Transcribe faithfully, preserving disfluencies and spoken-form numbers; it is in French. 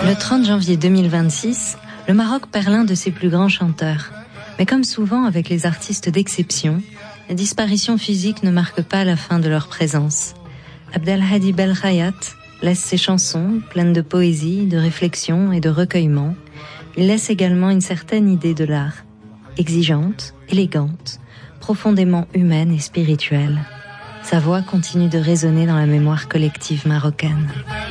Le trente janvier deux mille vingt-six, le Maroc perd l'un de ses plus grands chanteurs. Mais comme souvent avec les artistes d'exception, la disparition physique ne marque pas la fin de leur présence. Abdelhadi Belkhayat laisse ses chansons, pleines de poésie, de réflexion et de recueillement. Il laisse également une certaine idée de l'art, exigeante, élégante, profondément humaine et spirituelle. Sa voix continue de résonner dans la mémoire collective marocaine.